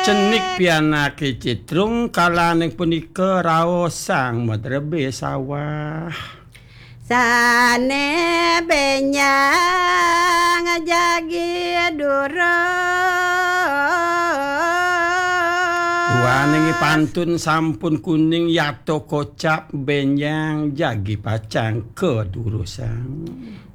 Cenik pianake citrung kalaning punika raos sang medrebe sawah. Sane benyang jagi durung. Ruaning pantun sampun kuning yato kocap benyang jagi pacang kedurusan.